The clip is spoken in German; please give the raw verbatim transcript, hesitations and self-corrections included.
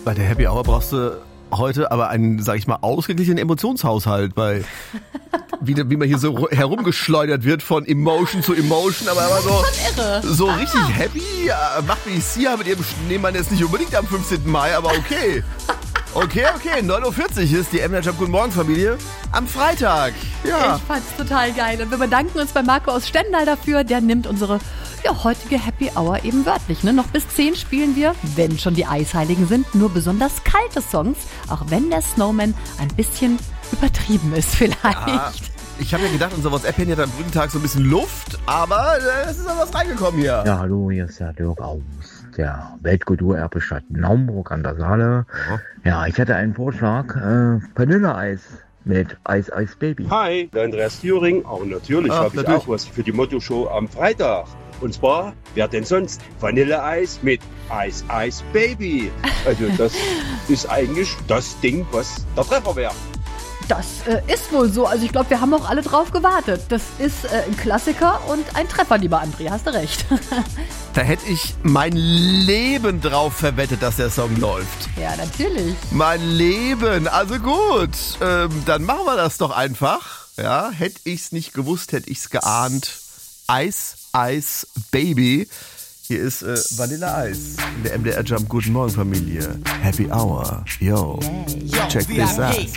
Bei der Happy Hour brauchst du heute aber einen, sag ich mal, ausgeglichenen Emotionshaushalt, weil wie, wie man hier so herumgeschleudert wird von Emotion zu Emotion, aber, aber so, so richtig happy äh, macht mich Sia mit ihrem Schneemann jetzt nicht unbedingt am fünfzehnten Mai, aber okay. Okay, okay, neun Uhr vierzig ist die M D R Jump Guten Morgen Familie am Freitag. Ja. Ich fand's total geil und wir bedanken uns bei Marco aus Stendal dafür, der nimmt unsere ja, heutige Happy Hour eben wörtlich. Ne? Noch bis zehn spielen wir, wenn schon die Eisheiligen sind, nur besonders kalte Songs, auch wenn der Snowman ein bisschen übertrieben ist vielleicht. Ja, ich habe ja gedacht, unser WhatsApp-Handy hat am Brückentag so ein bisschen Luft, aber es ist noch was reingekommen hier. Ja, hallo, hier ist der Dirk aus der Weltkulturerbe-Stadt Naumburg an der Saale. Ja, ja ich hatte einen Vorschlag, äh, Vanilleeis mit Eis Eis Baby. Hi, der Andreas Thüring, auch natürlich habe ich auch was für die Motto-Show am Freitag. Und zwar, wer denn sonst? Vanilleeis mit Eis Eis Baby. Also das ist eigentlich das Ding, was der Treffer wäre. Das äh, ist wohl so. Also ich glaube, wir haben auch alle drauf gewartet. Das ist äh, ein Klassiker und ein Treffer, lieber André. Hast du recht. Da hätte ich mein Leben drauf verwettet, dass der Song läuft. Ja, natürlich. Mein Leben. Also gut, ähm, dann machen wir das doch einfach. Ja, hätte ich's nicht gewusst, hätte ich's geahnt. Eis, Eis, Baby. Hier ist äh, Vanilleeis in der M D R Jump Guten Morgen Familie. Happy Hour. Yo, check this out.